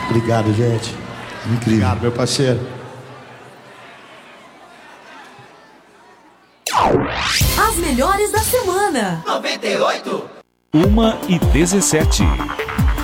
Obrigado, gente. Incrível. Obrigado, meu parceiro. As melhores da semana. 98. 1h17.